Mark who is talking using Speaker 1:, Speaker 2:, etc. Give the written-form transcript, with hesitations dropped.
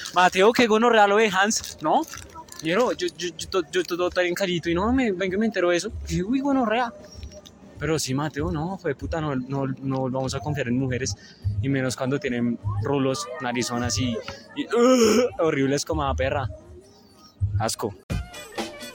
Speaker 1: Mateo, que gonorrea lo de Hans, ¿no? Yo todo tan carito y no, venga, me entero de eso. Y uy, gonorrea. Pero sí, Mateo, no, fue puta, no vamos a confiar en mujeres. Y menos cuando tienen rulos, narizonas y horribles como a perra. Asco.